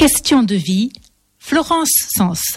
Question de vie, Florence Sens.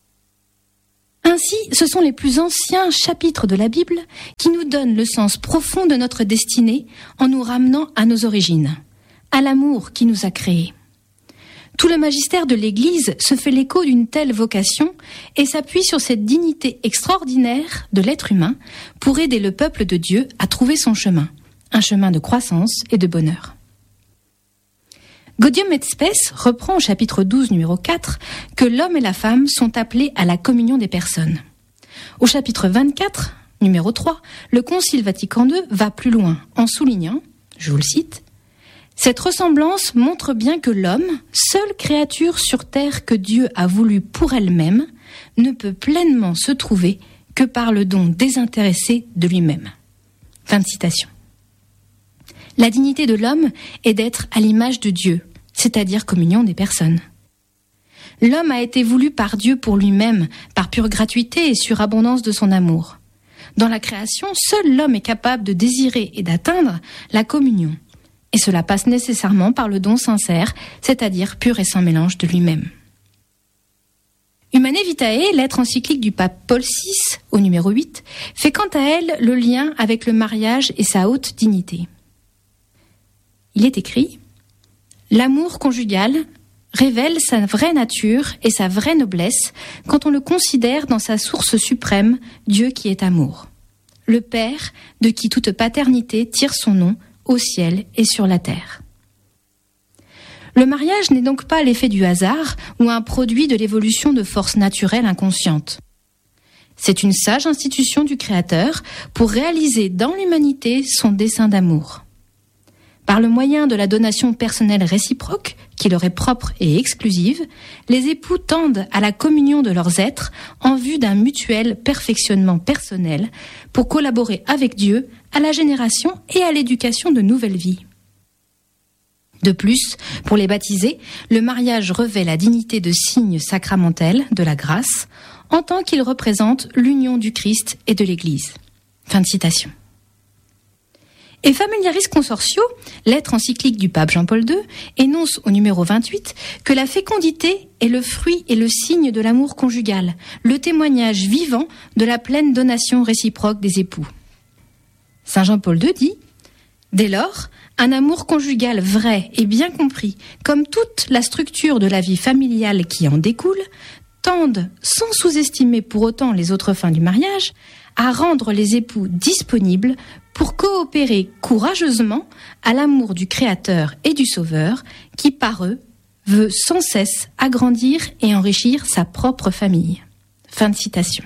Ainsi, ce sont les plus anciens chapitres de la Bible qui nous donnent le sens profond de notre destinée en nous ramenant à nos origines, à l'amour qui nous a créés. Tout le magistère de l'Église se fait l'écho d'une telle vocation et s'appuie sur cette dignité extraordinaire de l'être humain pour aider le peuple de Dieu à trouver son chemin, un chemin de croissance et de bonheur. Gaudium et Spes reprend au chapitre 12, numéro 4, que l'homme et la femme sont appelés à la communion des personnes. Au chapitre 24, numéro 3, le Concile Vatican II va plus loin en soulignant, je vous le cite, « Cette ressemblance montre bien que l'homme, seule créature sur terre que Dieu a voulu pour elle-même, ne peut pleinement se trouver que par le don désintéressé de lui-même. » Fin de citation. La dignité de l'homme est d'être à l'image de Dieu, c'est-à-dire communion des personnes. L'homme a été voulu par Dieu pour lui-même, par pure gratuité et surabondance de son amour. Dans la création, seul l'homme est capable de désirer et d'atteindre la communion. Et cela passe nécessairement par le don sincère, c'est-à-dire pur et sans mélange de lui-même. Humanae Vitae, lettre encyclique du pape Paul VI, au numéro 8, fait quant à elle le lien avec le mariage et sa haute dignité. Il est écrit « L'amour conjugal révèle sa vraie nature et sa vraie noblesse quand on le considère dans sa source suprême, Dieu qui est amour. Le Père, de qui toute paternité tire son nom, au ciel et sur la terre. » Le mariage n'est donc pas l'effet du hasard ou un produit de l'évolution de forces naturelles inconscientes. C'est une sage institution du Créateur pour réaliser dans l'humanité son dessein d'amour. Par le moyen de la donation personnelle réciproque, qui leur est propre et exclusive, les époux tendent à la communion de leurs êtres en vue d'un mutuel perfectionnement personnel pour collaborer avec Dieu à la génération et à l'éducation de nouvelles vies. De plus, pour les baptisés, le mariage revêt la dignité de signe sacramentel de la grâce en tant qu'il représente l'union du Christ et de l'Église. Fin de citation. Et Familiaris Consortio, lettre encyclique du pape Jean-Paul II, énonce au numéro 28 que la fécondité est le fruit et le signe de l'amour conjugal, le témoignage vivant de la pleine donation réciproque des époux. Saint Jean-Paul II dit « Dès lors, un amour conjugal vrai et bien compris, comme toute la structure de la vie familiale qui en découle, tendent, sans sous-estimer pour autant les autres fins du mariage, à rendre les époux disponibles pour coopérer courageusement à l'amour du Créateur et du Sauveur qui, par eux, veut sans cesse agrandir et enrichir sa propre famille. » Fin de citation.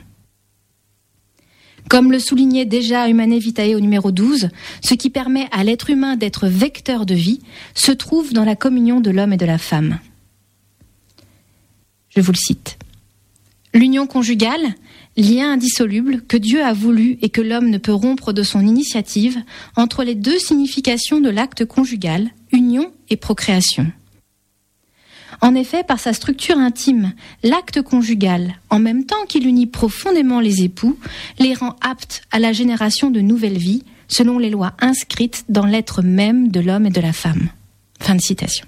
Comme le soulignait déjà Humanae Vitae au numéro 12, ce qui permet à l'être humain d'être vecteur de vie se trouve dans la communion de l'homme et de la femme. Je vous le cite. L'union conjugale, lien indissoluble que Dieu a voulu et que l'homme ne peut rompre de son initiative entre les deux significations de l'acte conjugal, union et procréation. En effet, par sa structure intime, l'acte conjugal, en même temps qu'il unit profondément les époux, les rend aptes à la génération de nouvelles vies, selon les lois inscrites dans l'être même de l'homme et de la femme. Fin de citation.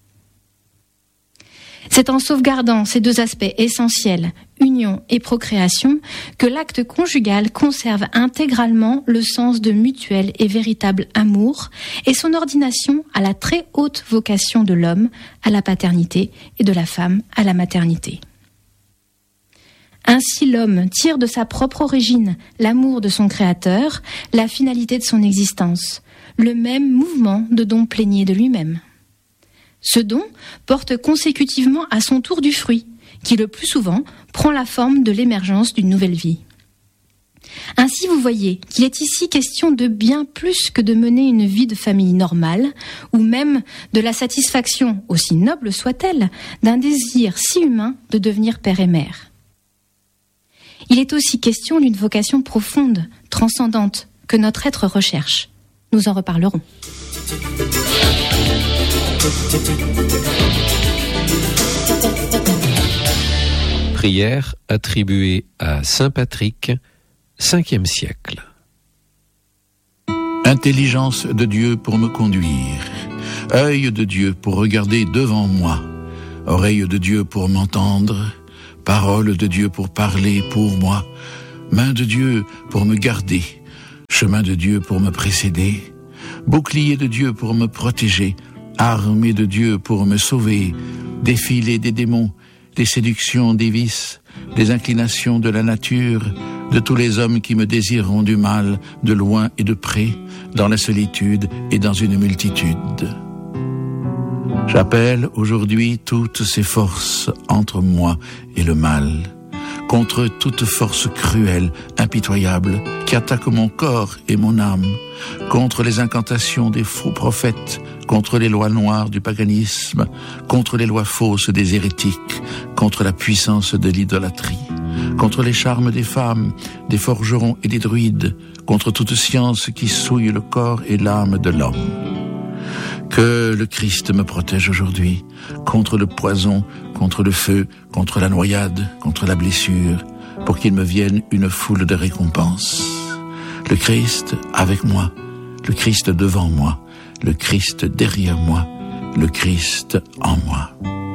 C'est en sauvegardant ces deux aspects essentiels, union et procréation, que l'acte conjugal conserve intégralement le sens de mutuel et véritable amour et son ordination à la très haute vocation de l'homme à la paternité et de la femme à la maternité. Ainsi l'homme tire de sa propre origine l'amour de son Créateur, la finalité de son existence, le même mouvement de don plénier de lui-même. Ce don porte consécutivement à son tour du fruit, qui le plus souvent prend la forme de l'émergence d'une nouvelle vie. Ainsi, vous voyez qu'il est ici question de bien plus que de mener une vie de famille normale, ou même de la satisfaction, aussi noble soit-elle, d'un désir si humain de devenir père et mère. Il est aussi question d'une vocation profonde, transcendante, que notre être recherche. Nous en reparlerons. Prière attribuée à Saint Patrick, 5e siècle. Intelligence de Dieu pour me conduire, œil de Dieu pour regarder devant moi, Oreille de Dieu pour m'entendre, parole de Dieu pour parler pour moi, main de Dieu pour me garder, chemin de Dieu pour me précéder, bouclier de Dieu pour me protéger, armée de Dieu pour me sauver, défilé des démons, des séductions des vices, des inclinations de la nature, de tous les hommes qui me désireront du mal, de loin et de près, dans la solitude et dans une multitude. J'appelle aujourd'hui toutes ces forces entre moi et le mal, contre toute force cruelle, impitoyable, qui attaque mon corps et mon âme, contre les incantations des faux prophètes, contre les lois noires du paganisme, contre les lois fausses des hérétiques, contre la puissance de l'idolâtrie, contre les charmes des femmes, des forgerons et des druides, contre toute science qui souille le corps et l'âme de l'homme. Que le Christ me protège aujourd'hui contre le poison, contre le feu, contre la noyade, contre la blessure, pour qu'il me vienne une foule de récompenses. Le Christ avec moi, le Christ devant moi, le Christ derrière moi, le Christ en moi.